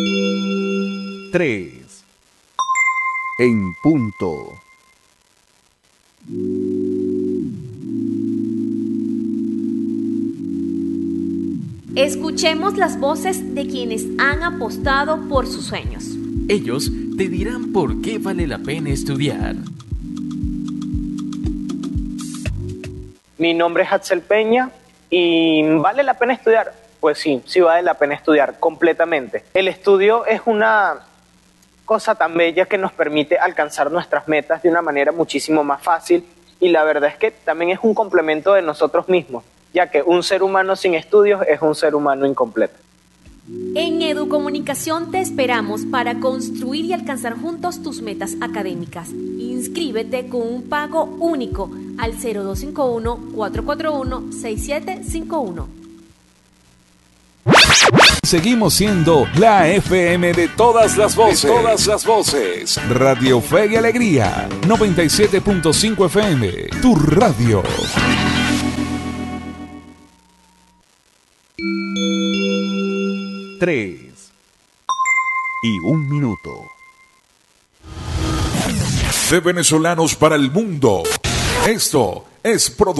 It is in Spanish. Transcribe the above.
3 en punto. Escuchemos las voces de quienes han apostado por sus sueños. Ellos te dirán por qué vale la pena estudiar. Mi nombre es Axel Peña y ¿vale la pena estudiar? Pues sí, sí vale la pena estudiar completamente. El estudio es una cosa tan bella que nos permite alcanzar nuestras metas de una manera muchísimo más fácil y la verdad es que también es un complemento de nosotros mismos, ya que un ser humano sin estudios es un ser humano incompleto. En Educomunicación te esperamos para construir y alcanzar juntos tus metas académicas. Inscríbete con un pago único al 0251-441-6751. Seguimos siendo la FM de todas las voces. Radio Fe y Alegría, 97.5 FM, tu radio. Tres y un minuto. De venezolanos para el mundo. Esto es producción.